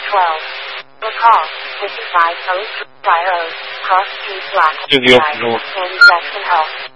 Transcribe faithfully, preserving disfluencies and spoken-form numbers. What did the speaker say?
twelve. Recall, fifty-five oh three Cross Street Black, Give you up, no. Sandy Jackson Health.